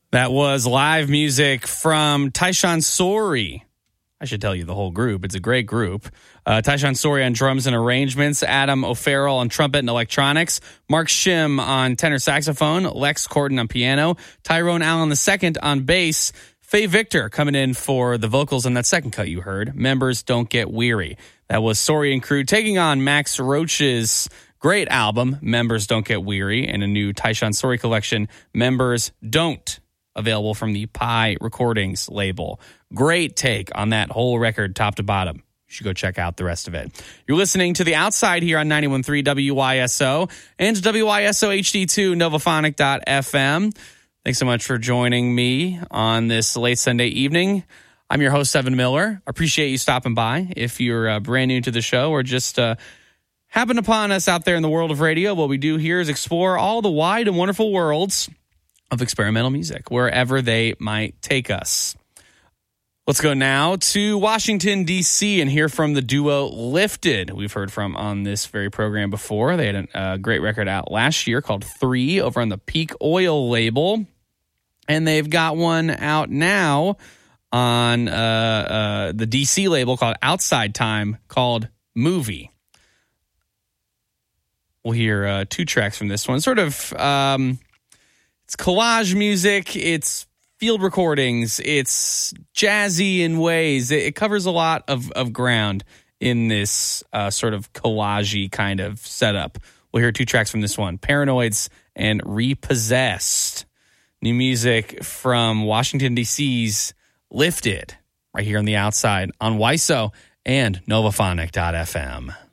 That was live music from Tyshawn Sorey. I should tell you the whole group. It's a great group. Tyshawn Sorey on drums and arrangements, Adam O'Farrell on trumpet and electronics, Mark Shim on tenor saxophone, Lex Corden on piano, Tyrone Allen II on bass, Faye Victor coming in for the vocals on that second cut you heard. Members Don't Get Weary. That was Sorey and crew taking on Max Roach's great album, Members Don't Get Weary, and a new Tyshawn Sorey collection, Members Don't, available from the Pi Recordings label. Great take on that whole record, top to bottom. You should go check out the rest of it. You're listening to The Outside here on 91.3 WYSO and WYSO HD2 Novaphonic.fm. Thanks so much for joining me on this late Sunday evening. I'm your host, Evan Miller. Appreciate you stopping by. If you're brand new to the show or just happened upon us out there in the world of radio, what we do here is explore all the wide and wonderful worlds of experimental music, wherever they might take us. Let's go now to Washington, D.C. and hear from the duo Lifted. We've heard from on this very program before. They had a great record out last year called 3 over on the Peak Oil label. And they've got one out now on the D.C. label called Outside Time called Movie. We'll hear 2 tracks from this one. Sort of... it's collage music, it's field recordings, it's jazzy in ways. It covers a lot of ground in this sort of collage-y kind of setup. We'll hear 2 tracks from this one, Paranoids and Repossessed. New music from Washington, D.C.'s Lifted, right here on The Outside on WYSO and Novaphonic.fm.